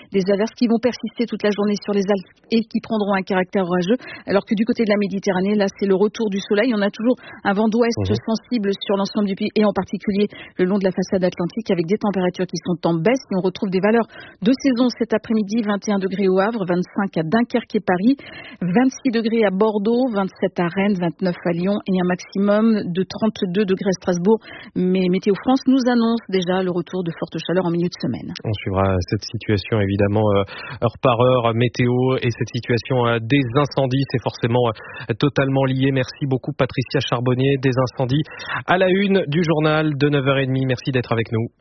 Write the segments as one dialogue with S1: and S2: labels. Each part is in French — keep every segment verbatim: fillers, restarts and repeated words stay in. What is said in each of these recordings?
S1: des averses qui vont persister toute la journée sur les Alpes et qui prendront un caractère orageux. Alors que du côté de la Méditerranée, là, c'est le retour du soleil. On a toujours un vent d'ouest mmh. sensible sur l'ensemble du pays et en particulier le long de la façade atlantique avec des températures qui sont en baisse. Et on retrouve des valeurs de saison cet après-midi, vingt et un degrés au Havre, vingt-cinq à Dunkerque et Paris, vingt-six degrés à Bordeaux, vingt-sept à Rennes, vingt-neuf à Lyon et un maximum de trente-deux degrés à Strasbourg. Mais Météo France nous annonce déjà le retour de fortes chaleurs en milieu de semaine.
S2: On suivra cette situation évidemment heure par heure, météo et cette situation des incendies, c'est forcément totalement lié. Merci beaucoup Patricia Charbonnier, des incendies à la une du journal de neuf heures trente. Merci d'être avec nous.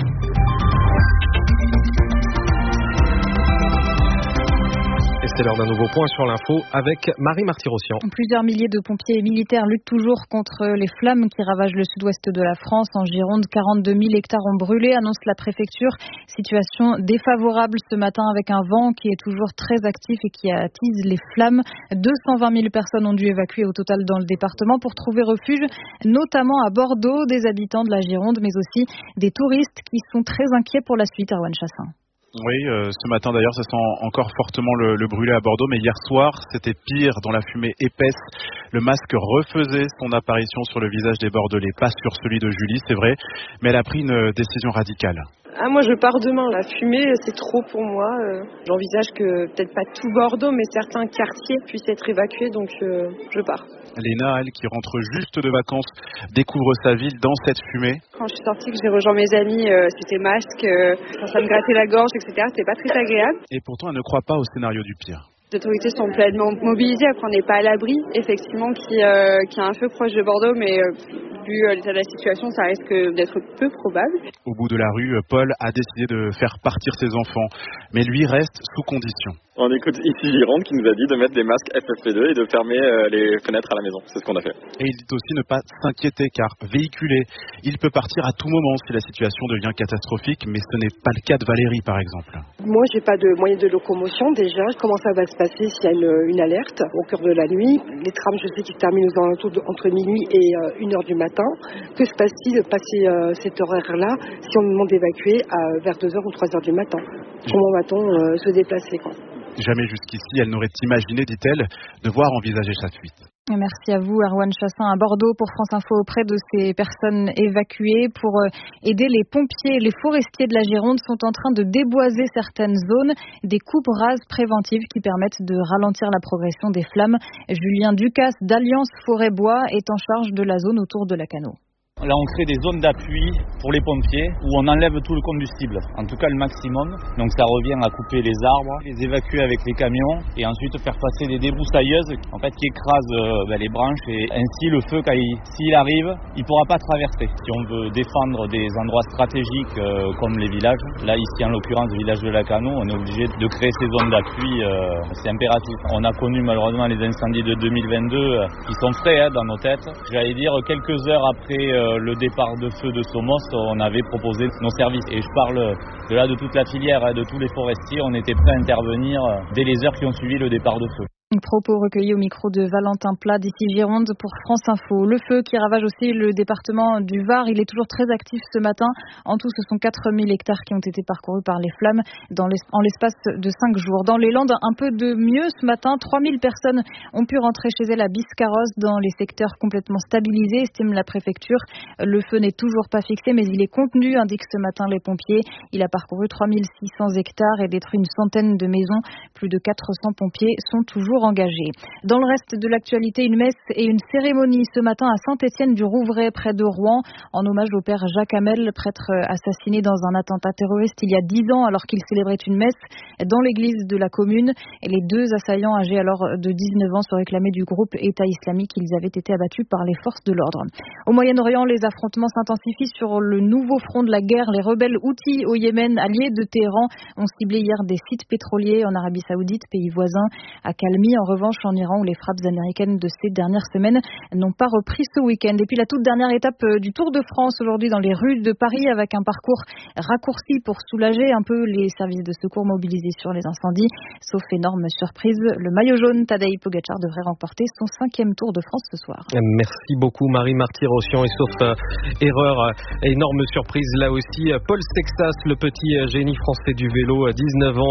S2: Et c'est l'heure d'un nouveau point sur l'info avec Marie Marty-Rossian.
S3: Plusieurs milliers de pompiers et militaires luttent toujours contre les flammes qui ravagent le sud-ouest de la France. En Gironde, quarante-deux mille hectares ont brûlé, annonce la préfecture. Situation défavorable ce matin avec un vent qui est toujours très actif et qui attise les flammes. deux cent vingt mille personnes ont dû évacuer au total dans le département pour trouver refuge, notamment à Bordeaux, des habitants de la Gironde, mais aussi des touristes qui sont très inquiets pour la suite. Erwan Chassin.
S4: Oui, euh, ce matin d'ailleurs, ça sent encore fortement le, le brûlé à Bordeaux, mais hier soir, c'était pire, dans la fumée épaisse. Le masque refaisait son apparition sur le visage des Bordelais, pas sur celui de Julie, c'est vrai, mais elle a pris une décision radicale.
S5: Ah, moi je pars demain, la fumée c'est trop pour moi. Euh, j'envisage que peut-être pas tout Bordeaux, mais certains quartiers puissent être évacués, donc euh, je pars.
S4: Léna, elle qui rentre juste de vacances, découvre sa ville dans cette fumée.
S5: Quand je suis sortie, que j'ai rejoint mes amis, euh, c'était masque, euh, ça me grattait la gorge, et cetera. C'était pas très agréable.
S4: Et pourtant elle ne croit pas au scénario du pire.
S5: Les autorités sont pleinement mobilisées, après on n'est pas à l'abri, effectivement, qui, euh, qui est un feu proche de Bordeaux, mais euh, vu l'état de la situation, ça risque d'être peu probable.
S4: Au bout de la rue, Paul a décidé de faire partir ses enfants, mais lui reste sous condition.
S6: On écoute ici Gironde qui nous a dit de mettre des masques F F P deux et de fermer les fenêtres à la maison. C'est ce qu'on a fait.
S4: Et il dit aussi ne pas s'inquiéter car véhiculé, il peut partir à tout moment si la situation devient catastrophique, mais ce n'est pas le cas de Valérie par exemple.
S7: Moi j'ai pas de moyen de locomotion déjà. Comment ça va se passer s'il y a une, une alerte au cœur de la nuit? Les trams je sais qu'ils terminent aux alentours de, entre minuit et euh, une heure du matin. Que se passe-t-il de passer euh, cet horaire-là si on nous demande d'évacuer à, vers deux heures ou trois heures du matin? Comment va-t-on euh, se déplacer quoi?
S4: Jamais jusqu'ici, elle n'aurait imaginé, dit-elle, devoir envisager sa fuite.
S3: Merci à vous, Erwan Chassin, à Bordeaux pour France Info auprès de ces personnes évacuées. Pour aider les pompiers, les forestiers de la Gironde sont en train de déboiser certaines zones, des coupes rases préventives qui permettent de ralentir la progression des flammes. Julien Ducasse d'Alliance Forêt-Bois est en charge de la zone autour de Lacanau.
S8: Là, on crée des zones d'appui pour les pompiers où on enlève tout le combustible, en tout cas le maximum. Donc ça revient à couper les arbres, les évacuer avec les camions et ensuite faire passer des débroussailleuses en fait, qui écrasent euh, ben, les branches. Et ainsi, le feu, quand il, s'il arrive, il ne pourra pas traverser. Si on veut défendre des endroits stratégiques euh, comme les villages, là ici en l'occurrence le village de Lacanau, on est obligé de créer ces zones d'appui, euh, c'est impératif. On a connu malheureusement les incendies de deux mille vingt-deux euh, qui sont frais hein, dans nos têtes. J'allais dire quelques heures après euh, le départ de feu de Somos, on avait proposé nos services. Et je parle de là de toute la filière, de tous les forestiers. On était prêts à intervenir dès les heures qui ont suivi le départ de feu.
S3: Propos recueillis au micro de Valentin Plat d'ici Gironde pour France Info. Le feu qui ravage aussi le département du Var, il est toujours très actif ce matin. En tout, ce sont quatre mille hectares qui ont été parcourus par les flammes dans en l'espace de cinq jours. Dans les Landes, un peu de mieux ce matin. trois mille personnes ont pu rentrer chez elles à Biscarrosse dans les secteurs complètement stabilisés, estime la préfecture. Le feu n'est toujours pas fixé, mais il est contenu, indiquent ce matin les pompiers. Il a parcouru trois mille six cents hectares et détruit une centaine de maisons. Plus de quatre cents pompiers sont toujours engagés. Dans le reste de l'actualité, une messe et une cérémonie ce matin à Saint-Étienne-du-Rouvray, près de Rouen, en hommage au père Jacques Hamel, prêtre assassiné dans un attentat terroriste il y a dix ans alors qu'il célébrait une messe dans l'église de la commune. Et les deux assaillants âgés alors de dix-neuf ans se réclamaient du groupe État islamique. Ils avaient été abattus par les forces de l'ordre. Au Moyen-Orient, les affrontements s'intensifient sur le nouveau front de la guerre. Les rebelles Houthis au Yémen, alliés de Téhéran, ont ciblé hier des sites pétroliers en Arabie Saoudite, pays voisin, à Calmi. En revanche, en Iran, où les frappes américaines de ces dernières semaines n'ont pas repris ce week-end. Et puis la toute dernière étape du Tour de France aujourd'hui dans les rues de Paris avec un parcours raccourci pour soulager un peu les services de secours mobilisés sur les incendies. Sauf énorme surprise, le maillot jaune Tadej Pogacar devrait remporter son cinquième Tour de France ce soir.
S2: Merci beaucoup Marie Marty-Rossian. Et sauf euh, erreur, euh, énorme surprise là aussi, Paul Sexas, le petit euh, génie français du vélo, dix-neuf ans.